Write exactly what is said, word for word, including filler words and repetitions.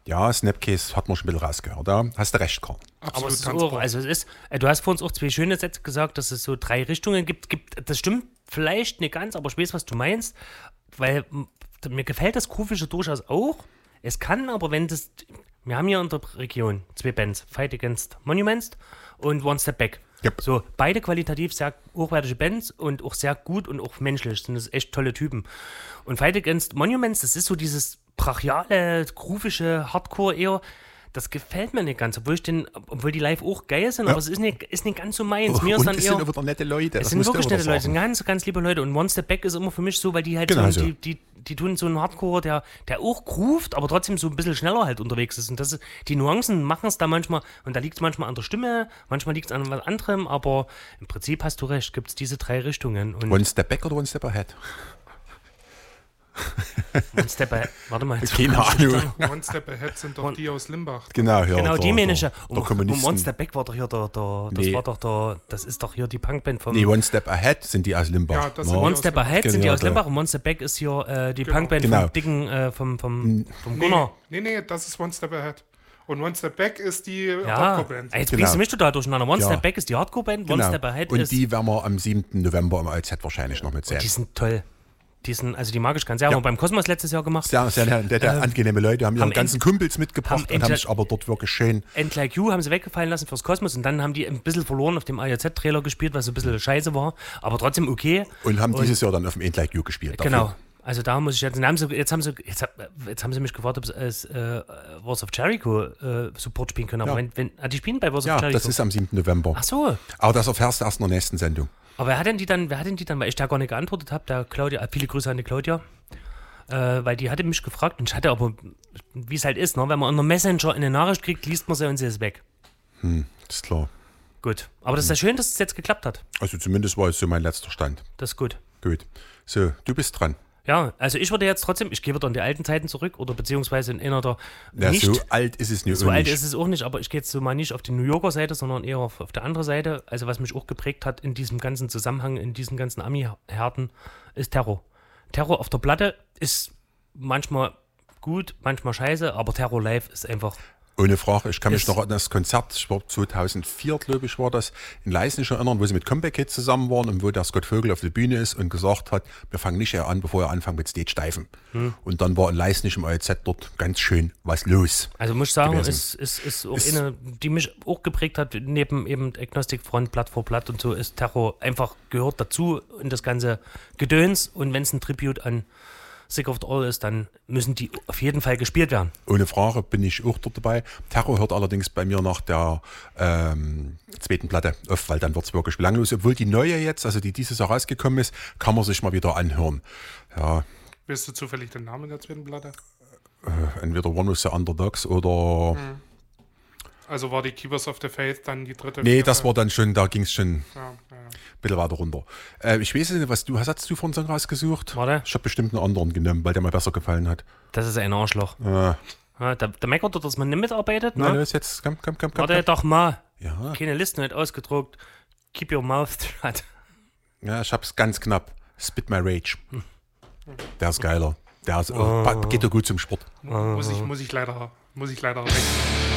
Ja, Snapcase hat man schon ein bisschen rausgehört. Da hast du recht, Karl. Aber Absolut es ist tanzbar. auch, also es ist, äh, du hast vor uns auch zwei schöne Sätze gesagt, dass es so drei Richtungen gibt. gibt das stimmt vielleicht nicht ganz, aber ich weiß, was du meinst, weil m, mir gefällt das Groovische durchaus auch. Es kann aber, wenn das, wir haben hier in der Region zwei Bands, Fight Against Monuments und One Step Back. Yep. So, beide qualitativ sehr hochwertige Bands und auch sehr gut und auch menschlich, sind das echt tolle Typen. Und Fight Against Monuments, das ist so dieses brachiale, groovische Hardcore eher, das gefällt mir nicht ganz, obwohl, ich den, obwohl die live auch geil sind, Ja. aber es ist nicht, ist nicht ganz so meins. Mir ist Und dann es eher, sind aber wieder nette Leute. es das sind musst du wirklich wieder nette Leute, sagen. sind ganz, ganz liebe Leute. Und One Step Back ist immer für mich so, weil die halt Genau so, so. die, die, die tun so einen Hardcore, der, der auch groovt, aber trotzdem so ein bisschen schneller halt unterwegs ist. Und das ist, die Nuancen machen es da manchmal, und da liegt es manchmal an der Stimme, manchmal liegt es an was anderem, aber im Prinzip hast du recht, gibt es diese drei Richtungen. Und One Step Back oder One Step Ahead? One Step Back, warte mal. jetzt- Keine Ahnung. One Step Ahead sind doch die aus Limbach. Genau, ja. Genau, der, die meine ich ja. Der, Um, der um Kommunisten. One Step Back war doch hier der, der das Nee. war doch der, das ist doch hier die Punkband vom Nee, One Step Ahead sind die aus Limbach. Ja, das Na? sind die One aus Step Limbach. Ahead sind die Genau, aus so. Limbach und One Step Back ist hier äh, die Genau. Punkband Genau. vom dicken, äh, vom, vom, vom Nee, Gunnar. nee, nee, das ist One Step Ahead. Und One Step Back ist die Ja, Hardcore-Band. Ey, jetzt Genau. bringst du mich total durcheinander. One Ja. Step Back ist die Hardcore-Band, One Genau. Step Ahead Und ist... die werden wir am siebten November im A Z wahrscheinlich noch mit die sehen. sind toll. Die sind, also die mag ich ganz sehr. Haben wir beim Kosmos letztes Jahr gemacht. Sehr, sehr nette, sehr angenehme Leute, haben ihre haben ganzen ent- Kumpels mitgebracht haben und haben entweder- sich aber dort wirklich schön. End Like You haben sie weggefallen lassen fürs Kosmos und dann haben die ein bisschen verloren auf dem A J Z-Trailer gespielt, was so ein bisschen scheiße war. Aber trotzdem okay. Und haben dieses Jahr dann auf dem End Like You gespielt. Dafür. Genau. Also da muss ich jetzt, dann haben sie, jetzt haben sie, jetzt, hab- jetzt haben sie mich gefragt, ob sie als äh, Wars of Jericho äh, Support spielen können. Aber Ja. wenn, wenn, ah, die spielen bei Wars Ja, of Jericho. das ist am siebten November. Ach so. Aber das erfährst du erst in der nächsten Sendung. Aber wer hat denn die dann, wer hat denn die dann, weil ich da gar nicht geantwortet habe, der Claudia, äh, viele Grüße an die Claudia, äh, weil die hatte mich gefragt und ich hatte aber, wie es halt ist, ne, wenn man in der Messenger eine Nachricht kriegt, liest man sie und sie ist weg. Das ist klar. Gut. Aber das ist ja schön, dass es jetzt geklappt hat. Also zumindest war es so mein letzter Stand. Das ist gut. Gut. So, du bist dran. Ja, also ich würde jetzt trotzdem, ich gehe wieder in die alten Zeiten zurück oder beziehungsweise in einer der Ja, nicht, so alt ist es nicht. so alt ist es auch nicht, aber ich gehe jetzt so mal nicht auf die New Yorker Seite, sondern eher auf, auf der anderen Seite. Also was mich auch geprägt hat in diesem ganzen Zusammenhang, in diesen ganzen Ami-Härten, ist Terror. Terror auf der Platte ist manchmal gut, manchmal scheiße, aber Terror live ist einfach... Ohne Frage. Ich kann mich Ist- noch an das Konzert, ich war zweitausendvier, glaube ich, war das, in Leisnig erinnern, wo sie mit Comeback Kids zusammen waren und wo der Scott Vogel auf der Bühne ist und gesagt hat, wir fangen nicht eher an, bevor wir anfangen mit Stage-Steifen. Hm. Und dann war in Leisnig im A Z dort ganz schön was los. Also muss ich sagen, gewesen. ist, ist, ist auch Ist- eine, die mich auch geprägt hat, neben eben Agnostic Front, Blatt vor Blatt und so, ist Terror einfach gehört dazu in das ganze Gedöns. Und wenn es ein Tribute an Sick of It All ist, dann müssen die auf jeden Fall gespielt werden. Ohne Frage bin ich auch dort dabei. Terror hört allerdings bei mir nach der ähm, zweiten Platte auf, weil dann wird es wirklich belanglos. Obwohl die neue jetzt, also die dieses Jahr rausgekommen ist, kann man sich mal wieder anhören. Ja, Weißt du zufällig den Namen der zweiten Platte? äh, entweder One of the Underdogs oder... Also war die Keepers of the Faith dann die dritte? Nee, vierte? das war dann schon, da ging es schon ein Ja, ja. bisschen weiter runter. Äh, ich weiß nicht, was du hast, hast du von Song rausgesucht? Warte. Ich habe bestimmt einen anderen genommen, weil der mir besser gefallen hat. Das ist ein Arschloch. Äh, Ja, der, der meckert, dass man nicht mitarbeitet. na, Ne? los jetzt, komm, komm, komm, komm. Warte komm. doch mal. Ja, Keine Liste nicht ausgedruckt. Keep your mouth shut. ja, ich hab's ganz knapp. Spit My Rage. Der ist geiler. Der ist, oh. geht doch gut zum Sport. Muss ich, muss ich leider, muss ich leider weg.